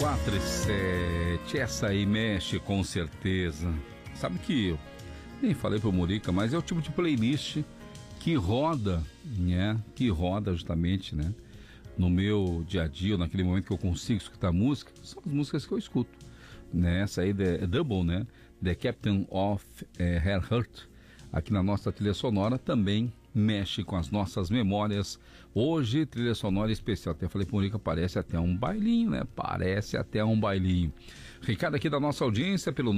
4 e 7, essa aí mexe com certeza. Sabe que eu nem falei pro Murica, mas é o tipo de playlist que roda, né? Que roda justamente, né? No meu dia a dia, naquele momento que eu consigo escutar música, são as músicas que eu escuto, né? Essa aí é Double, né? The Captain of Her Heart, aqui na nossa trilha sonora, também mexe com as nossas memórias. Hoje, trilha sonora especial. Até falei pro Murica, parece até um bailinho, né? Parece até um bailinho. Recado aqui da nossa audiência pelo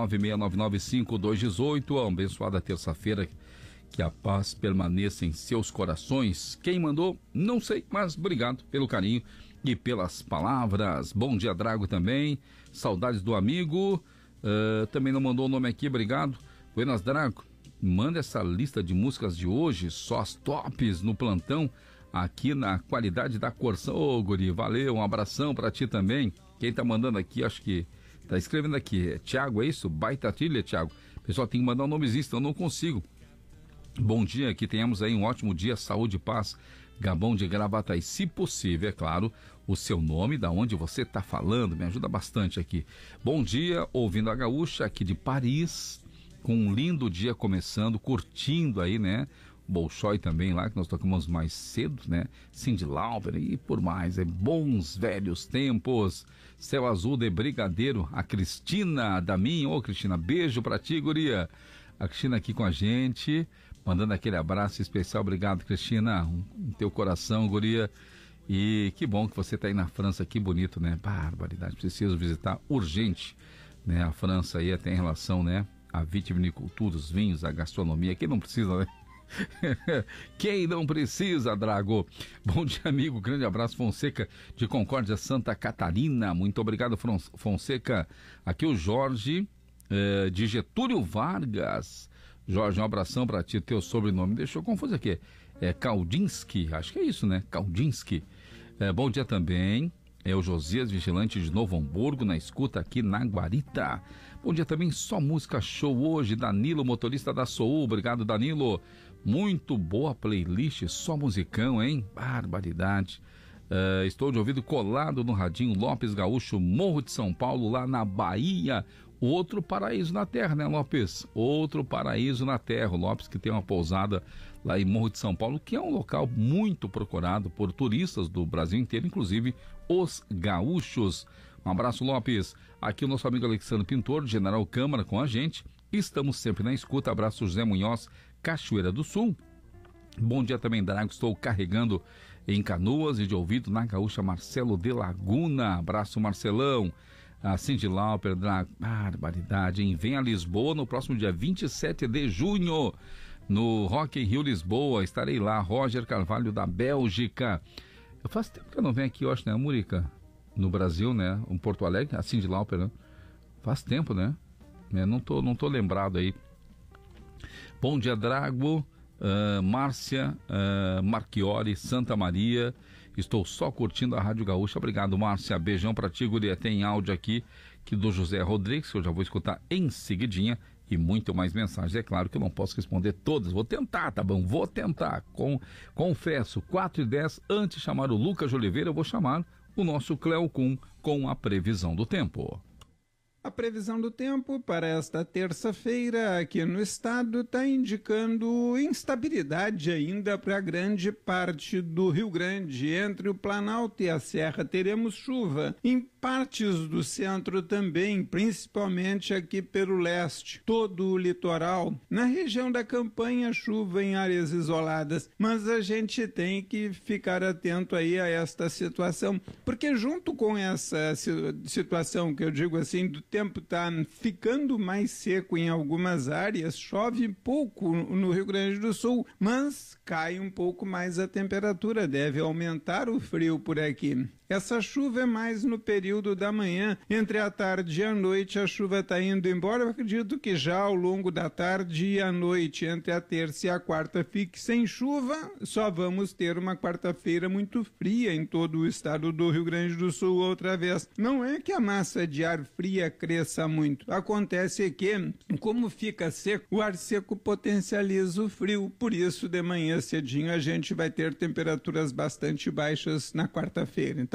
996995218. Uma abençoada terça-feira. Que a paz permaneça em seus corações. Quem mandou, não sei, mas obrigado pelo carinho e pelas palavras. Bom dia, Drago, também. Saudades do amigo. Também não mandou o nome aqui, obrigado. Buenas, Drago. Manda essa lista de músicas de hoje, só as tops no plantão, aqui na qualidade da Corção. Ô, guri, valeu, um abração pra ti também. Quem tá mandando aqui, acho que tá escrevendo aqui, é Thiago, é isso? Baita trilha, Thiago. Pessoal, tem que mandar um nomezinho, então eu não consigo. Bom dia, que tenhamos aí um ótimo dia, saúde e paz. Gabão de Gravataí, se possível, é claro, o seu nome, da onde você tá falando, me ajuda bastante aqui. Bom dia, ouvindo a Gaúcha aqui de Paris, com um lindo dia começando, curtindo aí, né? Bolshoi também lá, que nós tocamos mais cedo, né? Cyndi Lauper e por mais, bons velhos tempos. Céu Azul de Brigadeiro, a Cristina da minha, ô Cristina, beijo pra ti, guria. A Cristina aqui com a gente, mandando aquele abraço especial, obrigado, Cristina, um teu coração, guria. E que bom que você tá aí na França, que bonito, né? Barbaridade, preciso visitar urgente, né? A França aí até em relação, né? A vitivinicultura, os vinhos, a gastronomia, quem não precisa, né? Quem não precisa, Drago? Bom dia, amigo, grande abraço, Fonseca de Concórdia, Santa Catarina, muito obrigado, Fonseca. Aqui o Jorge de Getúlio Vargas. Jorge, um abração pra ti, teu sobrenome deixou confuso aqui, é Kaldinski, acho que é isso, né? Kaldinski. Bom dia também. É o Josias, vigilante de Novo Hamburgo, na escuta aqui na Guarita. Bom dia também, só música show hoje, Danilo, motorista da Soul, obrigado, Danilo. Muito boa playlist, só musicão, hein? Barbaridade. Estou de ouvido colado no radinho, Lopes Gaúcho, Morro de São Paulo, lá na Bahia. Outro paraíso na terra, né, Lopes? Outro paraíso na terra. O Lopes que tem uma pousada lá em Morro de São Paulo, que é um local muito procurado por turistas do Brasil inteiro, inclusive os gaúchos. Um abraço, Lopes. Aqui o nosso amigo Alexandre Pintor, de General Câmara, com a gente. Estamos sempre na escuta. Abraço, José Munhoz, Cachoeira do Sul. Bom dia também, Drago. Estou carregando em Canoas e de ouvido na Gaúcha, Marcelo de Laguna. Abraço, Marcelão. A Cyndi Lauper, Drago, barbaridade, hein? Vem a Lisboa no próximo dia 27 de junho, no Rock in Rio Lisboa. Estarei lá, Roger Carvalho da Bélgica. Faz tempo que eu não venho aqui, eu acho, né, Murica? No Brasil, né? Em Porto Alegre, a Cyndi Lauper, né? Faz tempo, né? Não tô lembrado aí. Bom dia, Drago. Márcia Marchiori, Santa Maria. Estou só curtindo a Rádio Gaúcha. Obrigado, Márcia. Beijão pra ti, guria. Tem áudio aqui que do José Rodrigues, que eu já vou escutar em seguidinha. E muito mais mensagens. É claro que eu não posso responder todas. Vou tentar, tá bom? Vou tentar. Confesso, 4h10, antes de chamar o Lucas de Oliveira, eu vou chamar o nosso Cleo Kuhn com a previsão do tempo. A previsão do tempo para esta terça-feira aqui no estado está indicando instabilidade ainda para grande parte do Rio Grande. Entre o Planalto e a Serra teremos chuva. Em partes do centro também, principalmente aqui pelo leste. Todo o litoral. Na região da Campanha, chuva em áreas isoladas. Mas a gente tem que ficar atento aí a esta situação. Porque junto com essa situação, que eu digo assim, do tempo está ficando mais seco em algumas áreas, chove pouco no Rio Grande do Sul, mas cai um pouco mais a temperatura, deve aumentar o frio por aqui. Essa chuva é mais no período da manhã, entre a tarde e a noite a chuva está indo embora. Eu acredito que já ao longo da tarde e a noite, entre a terça e a quarta, fique sem chuva. Só vamos ter uma quarta-feira muito fria em todo o estado do Rio Grande do Sul outra vez. Não é que a massa de ar fria cresça muito, acontece que, como fica seco, o ar seco potencializa o frio, por isso de manhã cedinho a gente vai ter temperaturas bastante baixas na quarta-feira. Então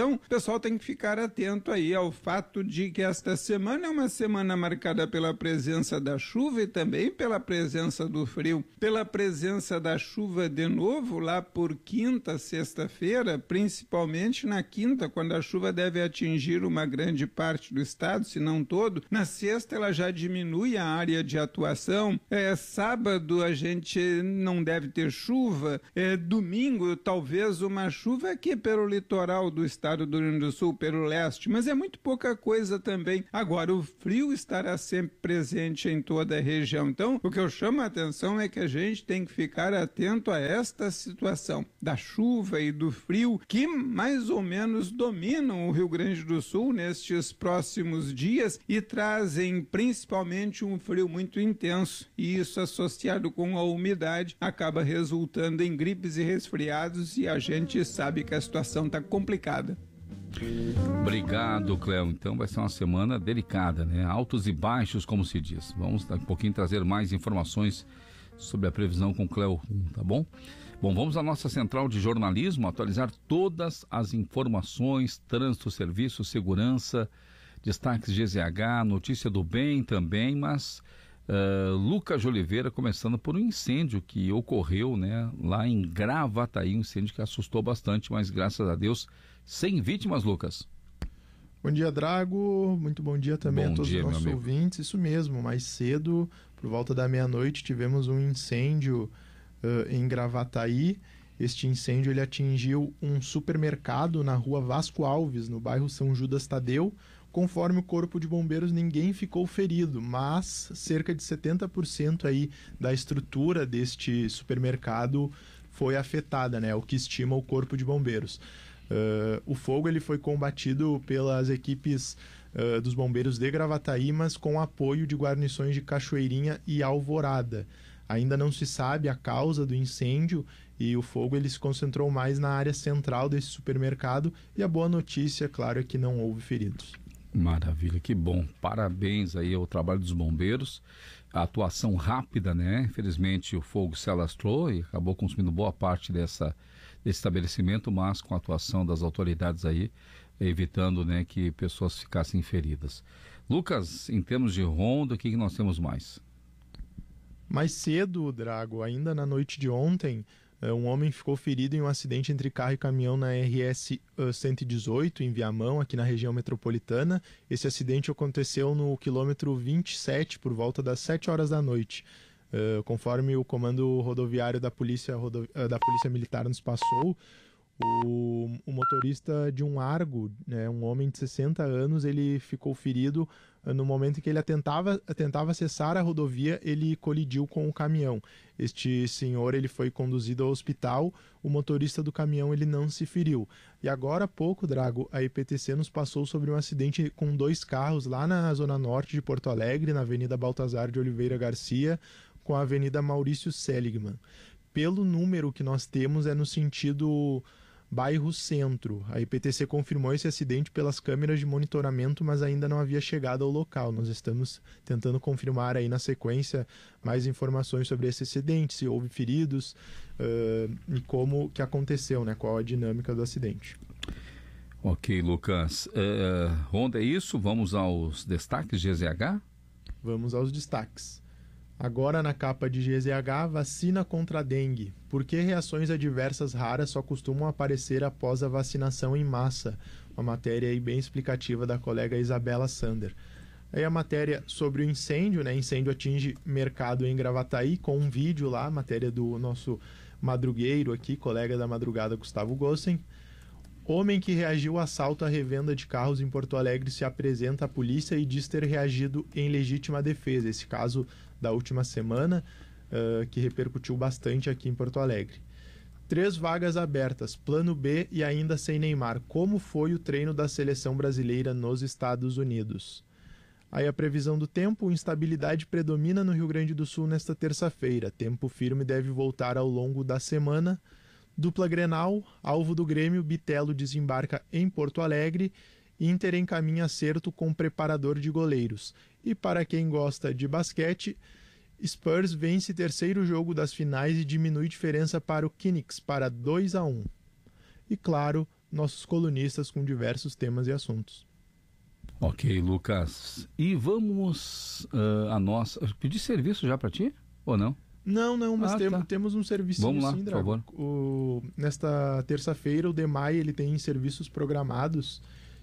Então, o pessoal tem que ficar atento aí ao fato de que esta semana é uma semana marcada pela presença da chuva e também pela presença do frio. Pela presença da chuva de novo, lá por quinta, sexta-feira, principalmente na quinta, quando a chuva deve atingir uma grande parte do estado, se não todo. Na sexta, ela já diminui a área de atuação. Sábado, a gente não deve ter chuva. Domingo, talvez uma chuva aqui pelo litoral do estado do Rio Grande do Sul, pelo leste, mas é muito pouca coisa também. Agora, o frio estará sempre presente em toda a região. Então, o que eu chamo a atenção é que a gente tem que ficar atento a esta situação da chuva e do frio que mais ou menos dominam o Rio Grande do Sul nestes próximos dias e trazem principalmente um frio muito intenso, e isso associado com a umidade acaba resultando em gripes e resfriados, e a gente sabe que a situação está complicada. Obrigado, Cléo. Então vai ser uma semana delicada, né? Altos e baixos, como se diz. Vamos daqui a pouquinho trazer mais informações sobre a previsão com Cléo, tá bom? Bom, vamos à nossa central de jornalismo, atualizar todas as informações, trânsito, serviço, segurança, destaques GZH, notícia do bem também, mas Lucas de Oliveira, começando por um incêndio que ocorreu, né, lá em Gravataí, um incêndio que assustou bastante, mas graças a Deus, sem vítimas, Lucas. Bom dia, Drago. Muito bom dia também a todos os nossos ouvintes. Isso mesmo, mais cedo, por volta da meia-noite, tivemos um incêndio em Gravataí. Este incêndio ele atingiu um supermercado na rua Vasco Alves, no bairro São Judas Tadeu. Conforme o Corpo de Bombeiros, ninguém ficou ferido, mas cerca de 70% aí da estrutura deste supermercado foi afetada, né? O que estima o Corpo de Bombeiros. O fogo ele foi combatido pelas equipes dos bombeiros de Gravataí, mas com apoio de guarnições de Cachoeirinha e Alvorada. Ainda não se sabe a causa do incêndio e o fogo ele se concentrou mais na área central desse supermercado, e a boa notícia, claro, é que não houve feridos. Maravilha, que bom. Parabéns aí ao trabalho dos bombeiros. A atuação rápida, né? Infelizmente o fogo se alastrou e acabou consumindo boa parte desse estabelecimento, mas com a atuação das autoridades aí, evitando, né, que pessoas ficassem feridas. Lucas, em termos de ronda, o que nós temos mais? Mais cedo, Drago, ainda na noite de ontem, um homem ficou ferido em um acidente entre carro e caminhão na RS 118, em Viamão, aqui na região metropolitana. Esse acidente aconteceu no quilômetro 27, por volta das 7 horas da noite. Conforme o comando rodoviário da Polícia Militar nos passou, o motorista de um Argo, né, um homem de 60 anos, ele ficou ferido no momento em que ele tentava acessar a rodovia. Ele colidiu com o caminhão. Este senhor ele foi conduzido ao hospital. O motorista do caminhão ele não se feriu. E agora há pouco, Drago, a IPTC nos passou sobre um acidente com 2 carros lá na zona norte de Porto Alegre, na Avenida Baltazar de Oliveira Garcia, com a Avenida Maurício Seligman. Pelo número que nós temos, é no sentido bairro Centro. A IPTC confirmou esse acidente pelas câmeras de monitoramento, mas ainda não havia chegado ao local. Nós estamos tentando confirmar aí na sequência mais informações sobre esse acidente, se houve feridos e como que aconteceu, né? Qual a dinâmica do acidente. Ok, Lucas. Ronda é isso? Vamos aos destaques de GZH? Vamos aos destaques. Agora na capa de GZH, vacina contra a dengue. Por que reações adversas raras só costumam aparecer após a vacinação em massa? Uma matéria aí bem explicativa da colega Isabela Sander. Aí a matéria sobre o incêndio, né? Incêndio atinge mercado em Gravataí, com um vídeo lá, matéria do nosso madrugueiro aqui, colega da madrugada Gustavo Gossen. Homem que reagiu ao assalto à revenda de carros em Porto Alegre se apresenta à polícia e diz ter reagido em legítima defesa. Esse caso da última semana, que repercutiu bastante aqui em Porto Alegre. 3 vagas abertas, plano B e ainda sem Neymar. Como foi o treino da seleção brasileira nos Estados Unidos? Aí a previsão do tempo: instabilidade predomina no Rio Grande do Sul nesta terça-feira. Tempo firme deve voltar ao longo da semana. Dupla Grenal, alvo do Grêmio, Bitelo desembarca em Porto Alegre. Inter encaminha acerto com preparador de goleiros. E para quem gosta de basquete, Spurs vence 3º jogo das finais e diminui diferença para o Knicks para 2-1. E claro, nossos colunistas com diversos temas e assuntos. Ok, Lucas. E vamos a nossa... Pedi serviço já para ti ou não? Não, mas temos um serviço. Vamos lá, sim, por favor. Nesta terça-feira, o DEMAI ele tem serviços programados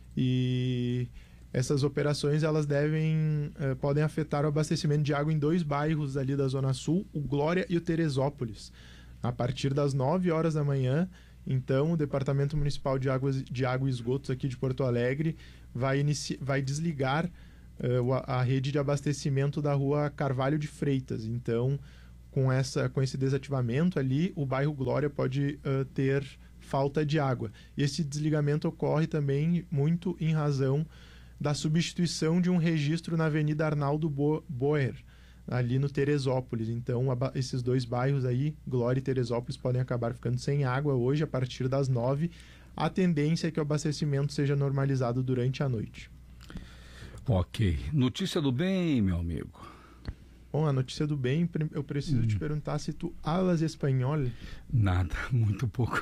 e essas operações elas podem afetar o abastecimento de água em 2 bairros ali da Zona Sul, o Glória e o Teresópolis. A partir das 9 horas da manhã, então, o Departamento Municipal de Água e Esgotos aqui de Porto Alegre vai desligar a rede de abastecimento da rua Carvalho de Freitas. Então, com esse desativamento ali, o bairro Glória pode ter falta de água. E esse desligamento ocorre também muito em razão da substituição de um registro na Avenida Arnaldo Boer, ali no Teresópolis. Então, esses 2 bairros aí, Glória e Teresópolis, podem acabar ficando sem água hoje, a partir das 9. A tendência é que o abastecimento seja normalizado durante a noite. Ok. Notícia do bem, meu amigo. Bom, a notícia do bem, eu preciso te perguntar se tu hablas espanhol. Nada, muito pouco.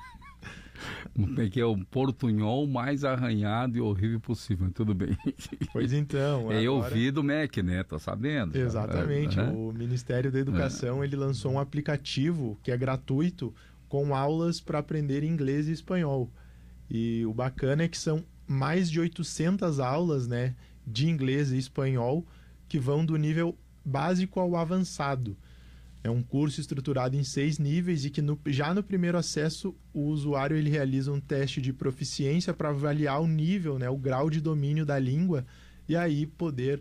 Porque é o portunhol mais arranhado e horrível possível, tudo bem. Pois então. Eu ouvi do MEC, né? Tô sabendo. Exatamente. O Ministério da Educação ele lançou um aplicativo que é gratuito com aulas para aprender inglês e espanhol. E o bacana é que são mais de 800 aulas, né, de inglês e espanhol que vão do nível básico ao avançado. É um curso estruturado em 6 níveis e que já no primeiro acesso o usuário ele realiza um teste de proficiência para avaliar o nível, né, o grau de domínio da língua e aí poder,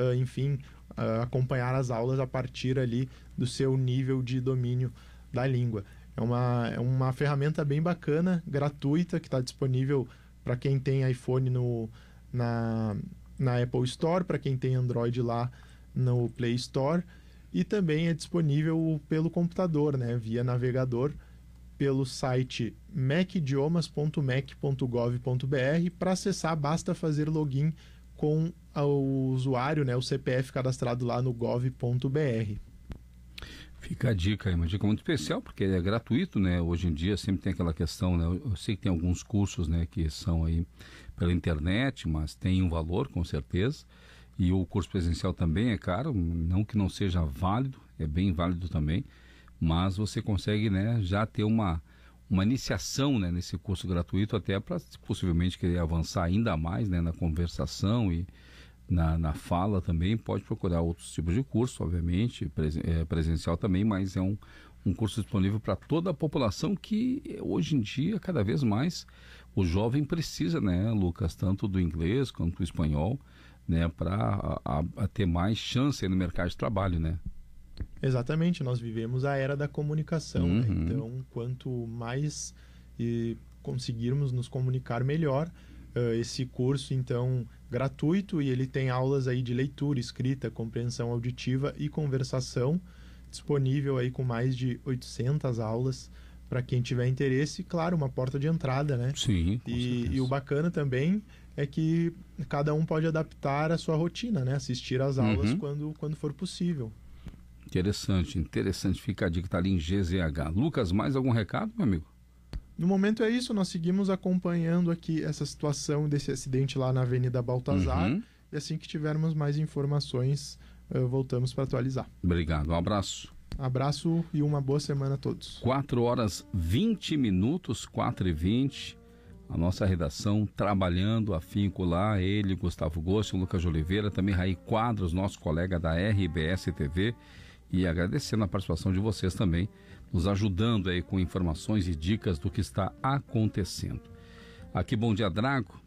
acompanhar as aulas a partir ali do seu nível de domínio da língua. É uma ferramenta bem bacana, gratuita, que está disponível para quem tem iPhone na Apple Store, para quem tem Android lá no Play Store. E também é disponível pelo computador, né, via navegador, pelo site macidiomas.mac.gov.br. Para acessar, basta fazer login com o usuário, né, o CPF cadastrado lá no gov.br. Fica a dica aí, uma dica muito especial, porque é gratuito, né? Hoje em dia sempre tem aquela questão, né? Eu sei que tem alguns cursos, né, que são aí pela internet, mas tem um valor, com certeza. E o curso presencial também é caro, não que não seja válido, é bem válido também, mas você consegue, né, já ter uma iniciação, né, nesse curso gratuito, até para possivelmente querer avançar ainda mais, né, na conversação e na fala também. Pode procurar outros tipos de curso, obviamente, presencial também, mas é um curso disponível para toda a população que hoje em dia, cada vez mais, o jovem precisa, né, Lucas, tanto do inglês quanto do espanhol, né, para ter mais chance no mercado de trabalho, né? Exatamente, nós vivemos a era da comunicação, né? Então, quanto mais conseguirmos nos comunicar melhor, esse curso, então, gratuito, e ele tem aulas aí de leitura, escrita, compreensão auditiva e conversação, disponível aí com mais de 800 aulas para quem tiver interesse, claro, uma porta de entrada, né? Sim, com certeza. E o bacana também é que cada um pode adaptar a sua rotina, né? Assistir às aulas quando for possível. Interessante. Fica a dica, tá ali em GZH. Lucas, mais algum recado, meu amigo? No momento é isso, nós seguimos acompanhando aqui essa situação desse acidente lá na Avenida Baltazar. E assim que tivermos mais informações, voltamos para atualizar. Obrigado, um abraço. Abraço e uma boa semana a todos. 4h20, 4h20. A nossa redação trabalhando afinco lá, ele, Gustavo Gosto, Lucas de Oliveira, também Raí Quadros, nosso colega da RBS TV, e agradecendo a participação de vocês também, nos ajudando aí com informações e dicas do que está acontecendo. Aqui, Bom Dia Drago,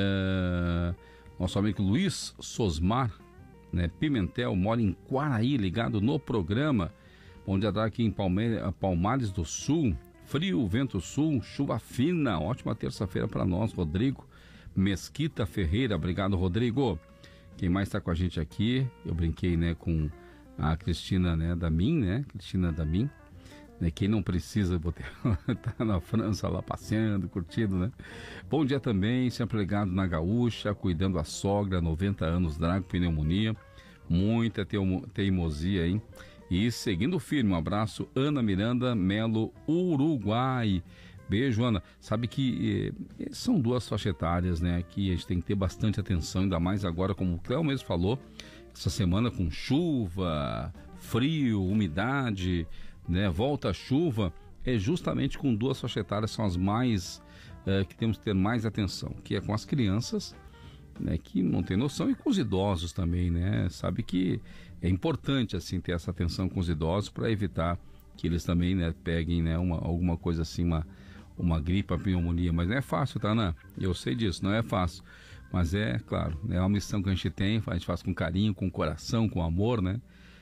nosso amigo Luiz Sosmar, né, Pimentel, mora em Quaraí, ligado no programa. Bom Dia Drago aqui em Palmares do Sul. Frio, vento sul, chuva fina. Ótima terça-feira para nós, Rodrigo Mesquita Ferreira. Obrigado, Rodrigo. Quem mais está com a gente aqui? Eu brinquei, né, com a Cristina, né, Damin, né? Cristina Damin. Né, quem não precisa tá na França lá passeando, curtindo, né? Bom dia também, sempre ligado na Gaúcha, cuidando da sogra, 90 anos, Drago, pneumonia. Muita teimosia, hein? E seguindo firme, um abraço, Ana Miranda Melo, Uruguai. Beijo, Ana. Sabe que são duas faixas etárias, né, que a gente tem que ter bastante atenção, ainda mais agora, como o Cléo mesmo falou, essa semana com chuva, frio, umidade, né, volta a chuva, é justamente com duas faixas etárias são as mais, que temos que ter mais atenção, que é com as crianças, né, que não tem noção, e com os idosos também, né, sabe que é importante, assim, ter essa atenção com os idosos para evitar que eles também, né, peguem, né, alguma coisa assim, uma gripe, uma pneumonia, mas não é fácil, tá, Ana? Eu sei disso, não é fácil, mas é, claro, é uma missão que a gente tem, a gente faz com carinho, com coração, com amor, né,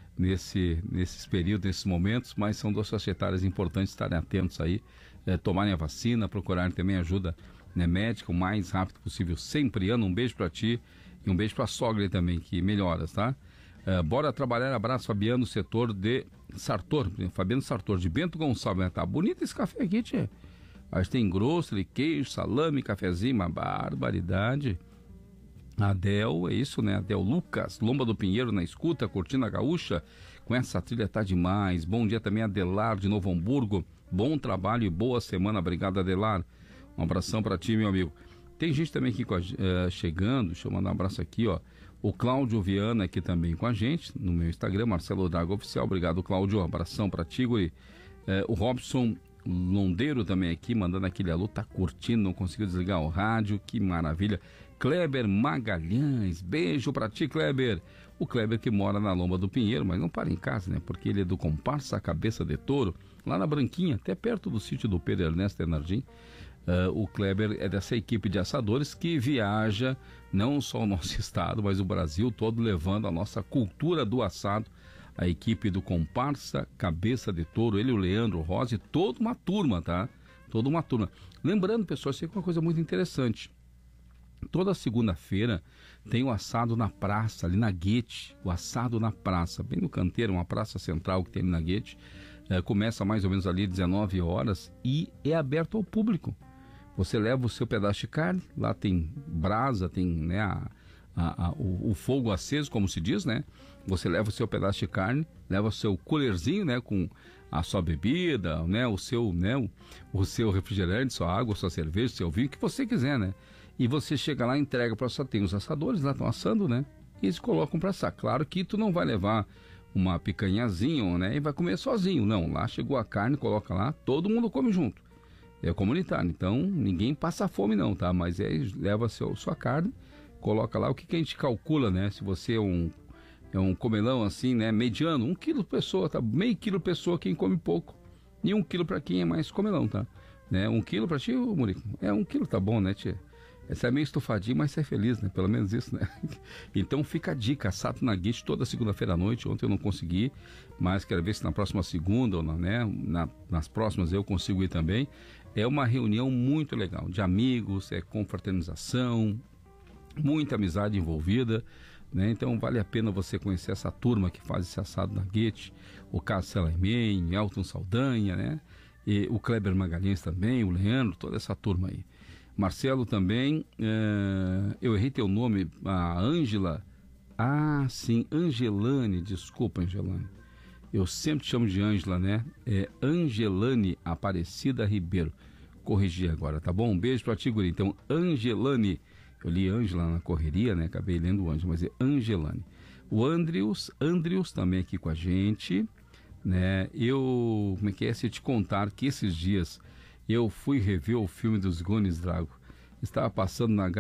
nesses períodos, nesses momentos, mas são duas faixas etárias importantes estarem atentos aí, tomarem a vacina, procurarem também ajuda, né, médica o mais rápido possível, sempre. Ana, um beijo para ti e um beijo para a sogra também, que melhoras, tá? Bora trabalhar, abraço, Fabiano, setor de Sartor, Fabiano Sartor, de Bento Gonçalves, né? Tá bonito esse café aqui, tchê. A gente tem grosso, queijo, salame, cafezinho, uma barbaridade. Adel, é isso, né? Adel Lucas, Lomba do Pinheiro na escuta, curtindo a gaúcha, com essa trilha tá demais. Bom dia também, Adelar de Novo Hamburgo, bom trabalho e boa semana, obrigado, Adelar. Um abração para ti, meu amigo. Tem gente também aqui chegando, deixa eu mandar um abraço aqui, ó. O Cláudio Viana aqui também com a gente, no meu Instagram, Marcelo Drago Oficial. Obrigado, Cláudio. Um abração para ti, guri. O Robson Londeiro também aqui, mandando aquele alô, tá curtindo, não conseguiu desligar o rádio, que maravilha. Kleber Magalhães, beijo para ti, Kleber. O Kleber que mora na Lomba do Pinheiro, mas não para em casa, né? Porque ele é do Comparsa Cabeça de Touro, lá na Branquinha, até perto do sítio do Pedro Ernesto Enardim. O Kleber é dessa equipe de assadores que viaja não só o nosso estado, mas o Brasil todo, levando a nossa cultura do assado. A equipe do Comparsa Cabeça de Touro, ele, o Leandro Rose, toda uma turma, tá? Toda uma turma. Lembrando, pessoal, isso é uma coisa muito interessante. Toda segunda-feira tem o assado na praça, ali na Guete, o assado na praça, bem no canteiro, uma praça central que tem ali na Guete. Começa mais ou menos ali 19 horas e é aberto ao público. Você leva o seu pedaço de carne, lá tem brasa, tem, né, o fogo aceso, como se diz, né? Você leva o seu pedaço de carne, leva o seu coolerzinho, né, com a sua bebida, né, o seu refrigerante, sua água, sua cerveja, seu vinho, o que você quiser, né? E você chega lá, entrega para tem os assadores lá, estão assando, né? E eles colocam para assar. Claro que tu não vai levar uma picanhazinha, né, e vai comer sozinho, não. Lá chegou a carne, coloca lá, todo mundo come junto. É comunitário, então ninguém passa fome não, tá? Mas leva sua carne, coloca lá, o que a gente calcula, né? Se você é um comelão assim, né, mediano, 1 quilo por pessoa, tá? Meio quilo por pessoa quem come pouco, e 1 quilo para quem é mais comelão, tá? Né? 1 quilo para ti, Murico? 1 quilo tá bom, né, tia? Essa é meio estufadinho, mas você é feliz, né? Pelo menos isso, né? Então fica a dica, assado na Guete toda segunda-feira à noite. Ontem eu não consegui, mas quero ver se na próxima segunda ou nas próximas eu consigo ir também. É uma reunião muito legal, de amigos, confraternização, muita amizade envolvida, né? Então vale a pena você conhecer essa turma que faz esse assado na Guete, o Carlos Selaimen, Elton Saldanha, né? E o Kleber Magalhães também, o Leandro, toda essa turma aí. Marcelo também, eu errei teu nome, a Ângela, sim, Angelane, desculpa, Angelane, eu sempre chamo de Ângela, né? É Angelane Aparecida Ribeiro, corrigi agora, tá bom? Um beijo pra ti, guri. Então, Angelane, eu li Ângela na correria, né? Acabei lendo Ângela, mas é Angelane. O Andrius também aqui com a gente, né? Como é que é, se eu te contar que esses dias eu fui rever o filme dos Goonies, Drago. Estava passando na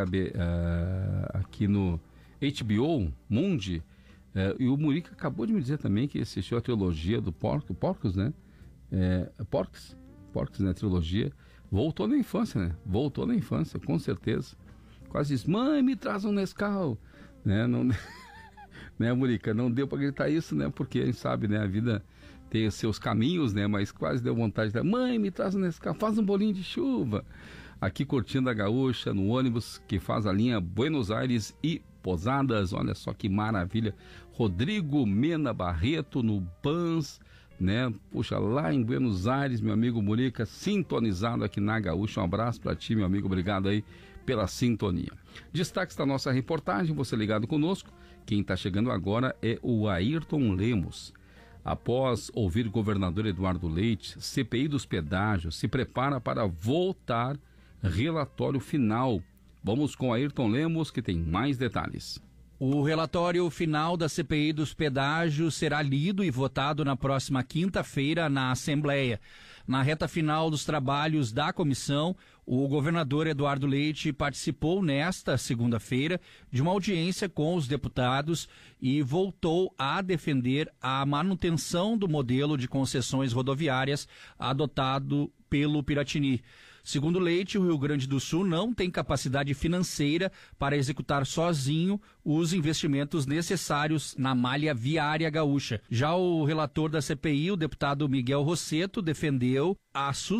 aqui no HBO, Mundi, e o Murica acabou de me dizer também que assistiu a trilogia do Porcos, né? Porcos, né? Trilogia. Voltou na infância, né? Voltou na infância, com certeza. Quase disse, mãe, me traz um Nescau. Né? Não, né, Murica? Não deu para gritar isso, né? Porque a gente sabe, né? A vida tem os seus caminhos, né? Mas quase deu vontade de mãe, me traz um Nescau, faz um bolinho de chuva. Aqui curtindo a gaúcha, no ônibus que faz a linha Buenos Aires e Posadas. Olha só que maravilha. Rodrigo Mena Barreto no Pans, né? Puxa, lá em Buenos Aires, meu amigo Murica, sintonizado aqui na gaúcha. Um abraço para ti, meu amigo. Obrigado aí pela sintonia. Destaques da nossa reportagem, você ligado conosco. Quem está chegando agora é o Ayrton Lemos. Após ouvir o governador Eduardo Leite, CPI dos pedágios se prepara para votar relatório final. Vamos com Ayrton Lemos, que tem mais detalhes. O relatório final da CPI dos pedágios será lido e votado na próxima quinta-feira na Assembleia. Na reta final dos trabalhos da comissão, o governador Eduardo Leite participou nesta segunda-feira de uma audiência com os deputados e voltou a defender a manutenção do modelo de concessões rodoviárias adotado pelo Piratini. Segundo Leite, o Rio Grande do Sul não tem capacidade financeira para executar sozinho os investimentos necessários na malha viária gaúcha. Já o relator da CPI, o deputado Miguel Rosseto, defendeu a